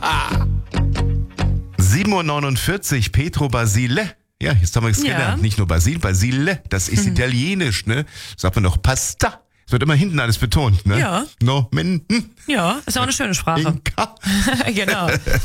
7:49 Uhr, Pietro Basile. Ja, jetzt haben wir es gelernt. Nicht nur Basile, das ist italienisch, ne? Sagt man doch Pasta. Es wird immer hinten alles betont, ne? Ja. No, Ja, ist auch eine schöne Sprache. Inka. Genau.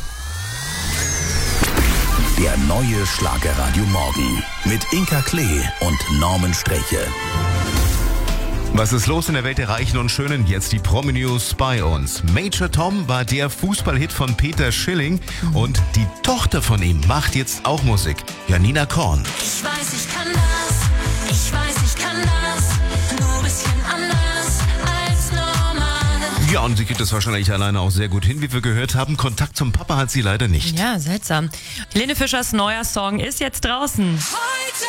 Der neue Schlagerradio Morgen mit Inka Klee und Norman Streche. Was ist los in der Welt der Reichen und Schönen? Jetzt die Promi-News bei uns. Major Tom war der Fußballhit von Peter Schilling und die Tochter von ihm macht jetzt auch Musik. Janina Korn. Ich weiß, ich kann das. Ich weiß, ich kann das. Nur ein bisschen anders als normal. Ja, und sie kriegt das wahrscheinlich alleine auch sehr gut hin, wie wir gehört haben. Kontakt zum Papa hat sie leider nicht. Ja, seltsam. Helene Fischers neuer Song ist jetzt draußen. Heute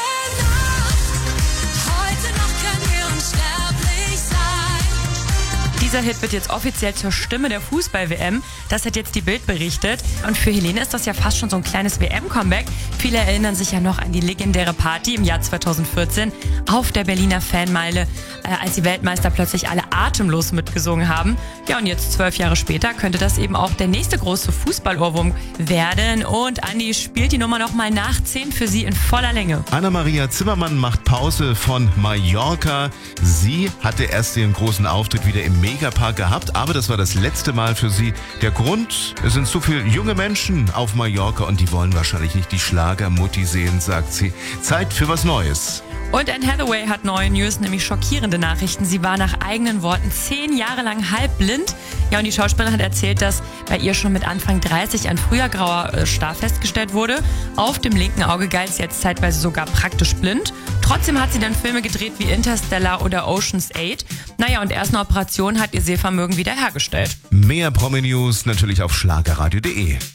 Nacht können wir unsterblich sein. Dieser Hit wird jetzt offiziell zur Stimme der Fußball-WM. Das hat jetzt die Bild berichtet. Und für Helene ist das ja fast schon so ein kleines WM-Comeback. Viele erinnern sich ja noch an die legendäre Party im Jahr 2014 auf der Berliner Fanmeile, als die Weltmeister plötzlich alle atemlos mitgesungen haben. Ja, und jetzt 12 Jahre später könnte das eben auch der nächste große Fußballohrwurm werden. Und Andi spielt die Nummer nochmal nach 10 für sie in voller Länge. Anna-Maria Zimmermann macht Pause von Mallorca. Sie hatte erst ihren großen Auftritt wieder im Megapark gehabt, aber das war das letzte Mal für sie. Der Grund, es sind zu viele junge Menschen auf Mallorca und die wollen wahrscheinlich nicht die Schlagermutti sehen, sagt sie. Zeit für was Neues. Und Anne Hathaway hat neue News, nämlich schockierende Nachrichten. Sie war nach eigenen Worten 10 Jahre lang halbblind. Ja, und die Schauspielerin hat erzählt, dass bei ihr schon mit Anfang 30 ein früher grauer Star festgestellt wurde. Auf dem linken Auge galt sie jetzt zeitweise sogar praktisch blind. Trotzdem hat sie dann Filme gedreht wie Interstellar oder Ocean's 8. Naja, und erst eine Operation hat ihr Sehvermögen wiederhergestellt. Mehr Promi-News natürlich auf schlagerradio.de.